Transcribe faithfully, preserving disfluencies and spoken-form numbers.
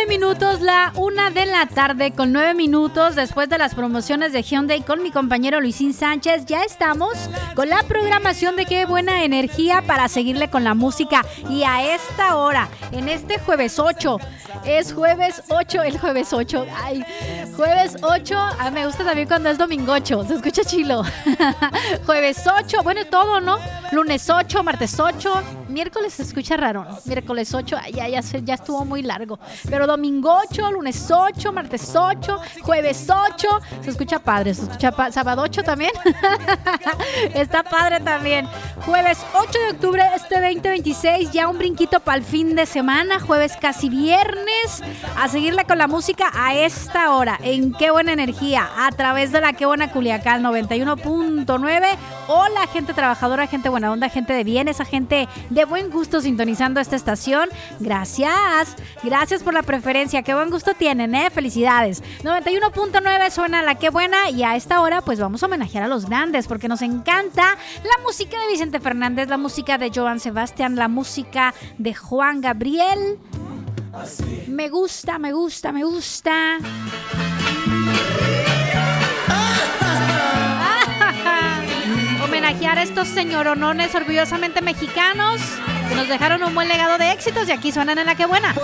nueve minutos, la una de la tarde con nueve minutos después de las promociones de Hyundai con mi compañero Luisín Sánchez. Ya estamos con la programación de Qué Buena Energía para seguirle con la música. Y a esta hora, en este jueves ocho, es jueves ocho, el jueves ocho, ay, jueves ocho, ah, me gusta también cuando es domingo ocho, se escucha chilo. Jueves ocho, bueno, todo, ¿no? Lunes ocho, martes ocho, miércoles se escucha raro, ¿no? Miércoles ocho, ay, ya, ya, ya estuvo muy largo. Pero domingo ocho, lunes ocho, martes ocho, jueves ocho, se escucha padre, se escucha pa- sábado ocho también. Está padre también. Jueves ocho de octubre, este veinte veintiséis, ya un brinquito para el fin de semana, jueves casi viernes, a seguirle con la música a esta hora, en Qué Buena Energía, a través de la Qué Buena Culiacán noventa y uno punto nueve. Hola, gente trabajadora, gente buena onda, gente de bien, esa gente de buen gusto sintonizando esta estación. Gracias, gracias por la preferencia, qué buen gusto tienen, ¿eh? Felicidades. noventa y uno punto nueve suena la Qué Buena y a esta hora pues vamos a homenajear a los grandes porque nos encanta la música de Vicente Fernández, la música de Joan Sebastián, la música de Juan Gabriel. Me gusta, me gusta, me gusta. Homenajear a estos señoronones orgullosamente mexicanos que nos dejaron un buen legado de éxitos y aquí suenan en la Qué Buena.